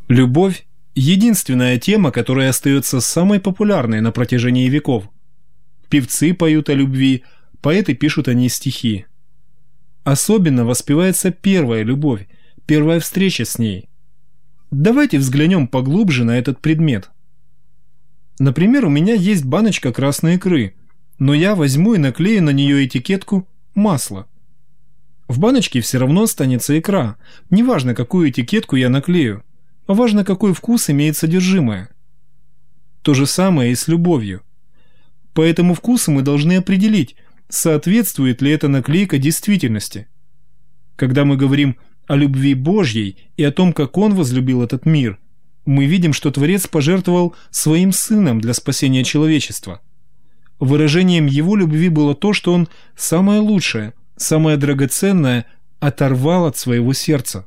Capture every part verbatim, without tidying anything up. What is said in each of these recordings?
Любовь – единственная тема, которая остается самой популярной на протяжении веков. Певцы поют о любви, поэты пишут о ней стихи. Особенно воспевается первая любовь, первая встреча с ней. Давайте взглянем поглубже на этот предмет. Например, у меня есть баночка красной икры, но я возьму и наклею на нее этикетку «масло». В баночке все равно останется икра, неважно, какую этикетку я наклею, а важно, какой вкус имеет содержимое. То же самое и с любовью. По этому вкусу мы должны определить, соответствует ли эта наклейка действительности. Когда мы говорим о любви Божьей и о том, как Он возлюбил этот мир, мы видим, что Творец пожертвовал Своим Сыном для спасения человечества. Выражением Его любви было то, что Он самое лучшее, самое драгоценное оторвал от своего сердца.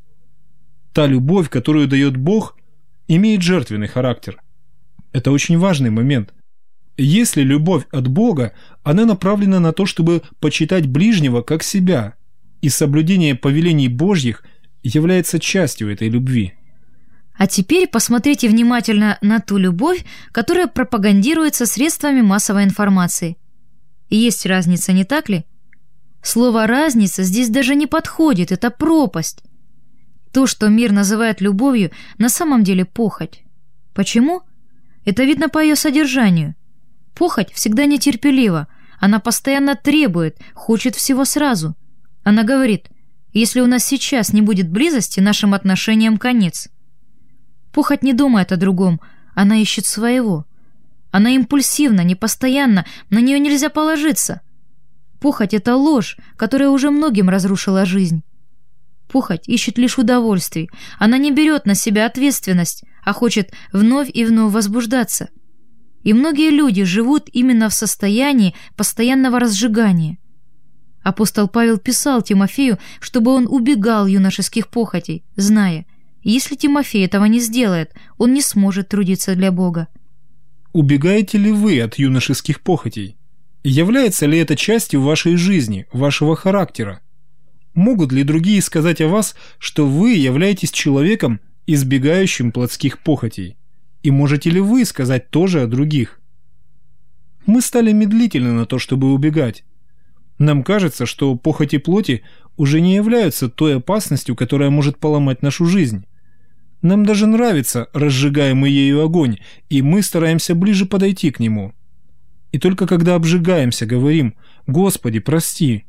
Та любовь, которую дает Бог, имеет жертвенный характер. Это очень важный момент. Если любовь от Бога, она направлена на то, чтобы почитать ближнего как себя, и соблюдение повелений Божьих является частью этой любви. А теперь посмотрите внимательно на ту любовь, которая пропагандируется средствами массовой информации. Есть разница, не так ли? Слово «разница» здесь даже не подходит, это пропасть. То, что мир называет любовью, на самом деле похоть. Почему? Это видно по ее содержанию. Похоть всегда нетерпелива, она постоянно требует, хочет всего сразу. Она говорит: если у нас сейчас не будет близости, нашим отношениям конец. Похоть не думает о другом, она ищет своего. Она импульсивна, непостоянна, на нее нельзя положиться. Похоть — это ложь, которая уже многим разрушила жизнь. Похоть ищет лишь удовольствий, она не берет на себя ответственность, а хочет вновь и вновь возбуждаться. И многие люди живут именно в состоянии постоянного разжигания. Апостол Павел писал Тимофею, чтобы он убегал юношеских похотей, зная, если Тимофей этого не сделает, он не сможет трудиться для Бога. Убегаете ли вы от юношеских похотей? Является ли это частью вашей жизни, вашего характера? Могут ли другие сказать о вас, что вы являетесь человеком, избегающим плотских похотей? И можете ли вы сказать тоже о других? Мы стали медлительны на то, чтобы убегать. Нам кажется, что похоти плоти уже не являются той опасностью, которая может поломать нашу жизнь. Нам даже нравится разжигаемый ею огонь, и мы стараемся ближе подойти к нему. И только когда обжигаемся, говорим: «Господи, прости».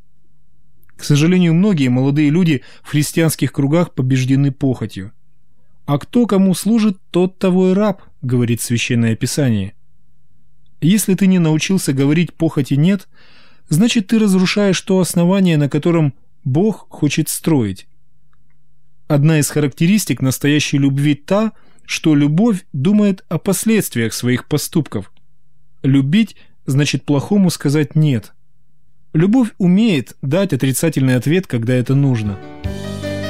К сожалению, многие молодые люди в христианских кругах побеждены похотью. «А кто кому служит, тот того и раб», — говорит Священное Писание. Если ты не научился говорить «похоти нет», значит, ты разрушаешь то основание, на котором Бог хочет строить. Одна из характеристик настоящей любви та, что любовь думает о последствиях своих поступков. Любить значит плохому сказать «нет». Любовь умеет дать отрицательный ответ, когда это нужно.